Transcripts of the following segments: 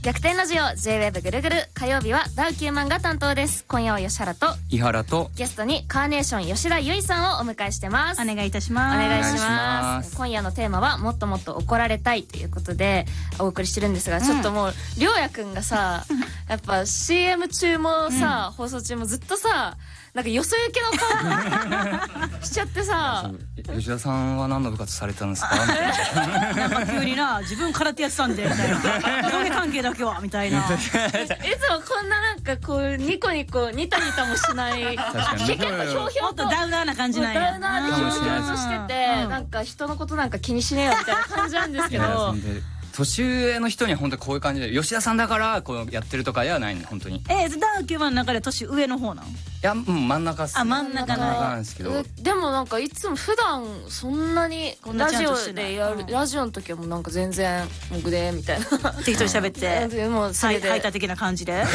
逆転ラジオ J-WEB ぐるぐる、火曜日はダウ9万が担当です。今夜は吉原と伊原とゲストにカーネーション吉田結さんをお迎えしてます。 お願いいたします。 お願いします。今夜のテーマはもっともっと怒られたいということでお送りしてるんですが、ちょっともうりょうやくんがさやっぱ CM 中もさ、放送中もずっとさなんかよそ行きの顔しちゃってさ吉田さんは何の部活されてたんですかみたいななんか急にな、自分空手やってたんでみたいな、上下関係だけはみたいな。いつもこんななんかこうニコニコニタニタもしない結構ひょうひょうともっとダウナーな感じなんや。 ダウナーでひょうひょうとしてて、なんか人のことなんか気にしねえよみたいな感じなんですけど年上の人には本当にこういう感じで吉田さんだからこうやってるとかではないね本当に。 ダウ9番の中で年上の方なの？ いや真ん中っすね。 真ん中なんですけど、 でもなんかいつも普段そんなにラジオでやる、ラジオの時はもうなんか全然僕でみたいな適当に喋ってもうそれでハイター的な感じで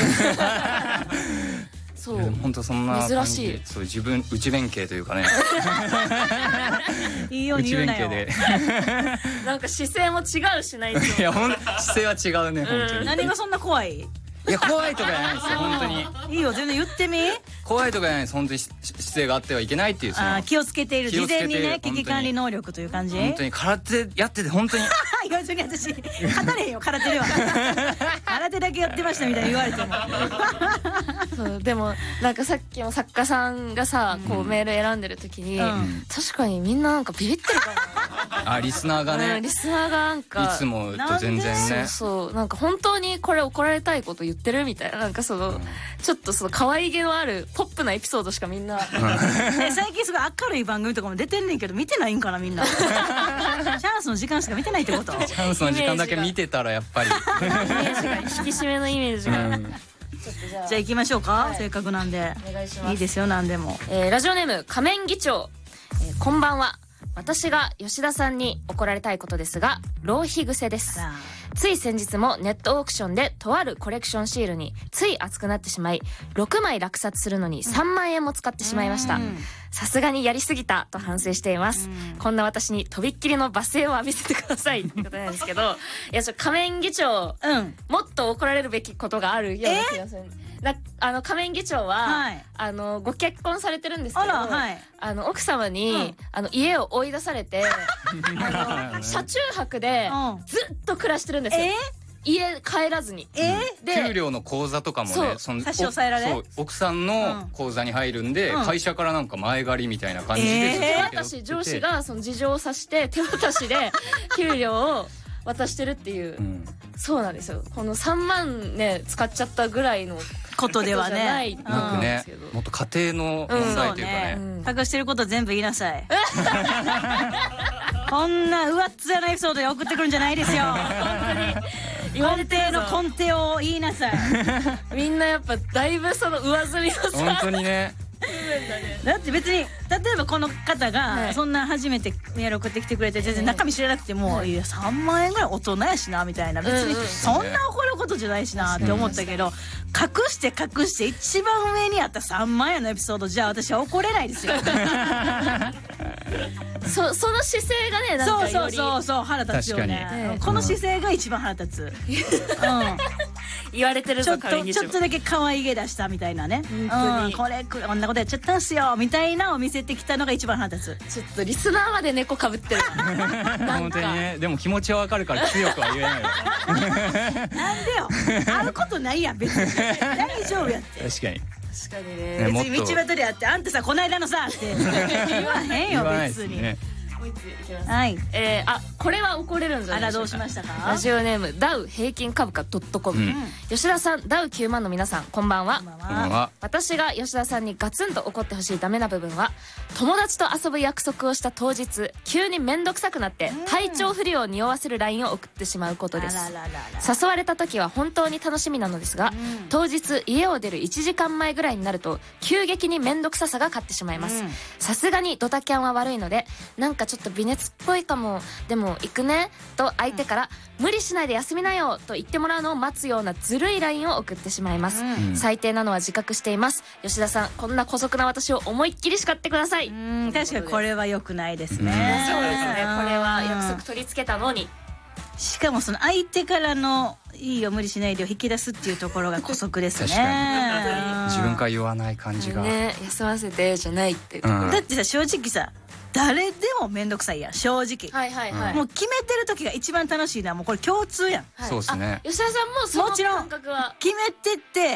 そう本当そんな珍しい。 そう自分内弁慶というかねいいように言うなよ。 なんか姿勢も違うしないと。 いや姿勢は違うね本当に。 何がそんな怖い？ いや怖いとかじゃないですよ本当に。 いいよ全然言ってみ。 怖いとかじゃないです。本当に姿勢があってはいけないっていう。 気をつけている、事前にね、危機管理能力という感じ。 本当に空手やってて本当に言わずに私勝たれへんよ空手では。空手だけやってましたみたいに言われても。 そうでもなんかさっきも作家さんがさこうメール選んでる時に確かにみんななんかビビってるかな。 リスナーがね、 リスナーがなんかいつもと全然ね、 そうなんか本当にこれ怒られたいこと言ってるみたいな、なんかそのちょっとその可愛げのあるポップなエピソードしかみんな最近すごい明るい番組とかも出てんねんけど見てないんかなみんな。チャンスの時間しか見てないってこと？ チャンスの時間だけ見てたらやっぱりイメージが引き締めのイメージがじゃあ行きましょうか、せっかくなんで。 お願いします。 いいですよ何でも。 ラジオネーム仮面議長、こんばんは。私が吉田さんに怒られたいことですが浪費癖です。つい先日もネットオークションでとあるコレクションシールについ熱くなってしまい6枚落札するのに3万円も使ってしまいました。さすがにやりすぎたと反省しています。こんな私にとびっきりの罵声を浴びせてくださいってことなんですけど、いや仮面議長、もっと怒られるべきことがあるような気がする。仮面議長は、ご結婚されてるんですけど、奥様に、家を追い出されて車中泊でずっと暮らしてるんですよ。家帰らずに。 給料の口座とかもね差し押さえられ、 奥さんの口座に入るんで、会社からなんか前借りみたいな感じで私上司がその事情を察して手渡しで給料を渡してるっていう、そうなんですよ。この3万ね使っちゃったぐらいのことではね、 なんかね、もっと家庭の問題というかね、 隠してること全部言いなさい。こんな上っ面のエピソードで送ってくるんじゃないですよ。根底の根底を言いなさい。 みんなやっぱだいぶその上積みのさ、 本当にね。 だって別に例えばこの方がそんな初めてメール送ってきてくれて全然中身知らなくても、いや3万円ぐらい大人やしなみたいな、別にそんな怒ることじゃないしなって思ったけど、隠して一番上にあった3万円のエピソードじゃあ私は怒れないですよ。 その姿勢がね、なんかよりそう腹立つよね。この姿勢が一番腹立つ。 言われてるぞ。 ちょっとだけ可愛げ出したみたいなね。こんなことやっちゃったんすよみたいなを見せてきたのが一番腹立つ。 ちょっとリスナーまで猫かぶってる。 本当にね。でも気持ちはわかるから強くは言えないよ。 なんでよ。会うことないやん別に。大丈夫やって。 確かにね。 別に道端であってあんたさこないだのさって言わへんよ別に。はい。 これは怒れるんじゃないでしょうか。 どうしましたか。 ラジオネームダウ平均株価 .com、吉田さん、ダウ9万の皆さんこんばんは。私が吉田さんにガツンと怒ってほしいダメな部分は、友達と遊ぶ約束をした当日急に面倒くさくなって体調不良を匂わせる LINE を送ってしまうことです。誘われた時は本当に楽しみなのですが、当日家を出る1時間前ぐらいになると急激に面倒くささが勝ってしまいます。さすがにドタキャンは悪いので、なんかちょっと微熱っぽいかも、でも行くねと相手から無理しないで休みなよと言ってもらうのを待つようなずるい LINE を送ってしまいます。最低なのは自覚しています。吉田さん、こんな姑息な私を思いっきり叱ってください。 確かにこれは良くないですね。 そうですね。これは約束取り付けたのに、 しかもその相手からのいいよ無理しないでを引き出すっていうところが姑息ですね。 確か自分から言わない感じが、 ね、休ませてじゃないっていうところ、 だってさ正直さ誰でも面倒くさいやん正直、 はいはいはい、 もう決めてる時が一番楽しいのはもうこれ共通やん。 そうですね。 吉田さんもそのもちろん感覚は決めてて